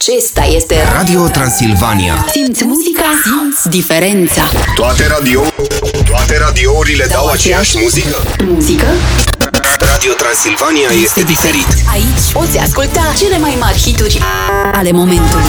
Acesta este Radio Transilvania. Simți muzica, simți diferența. Toate radiourile dau aceeași muzică? Muzică? Radio Transilvania este diferit. Aici poți asculta cele mai mari hituri ale momentului.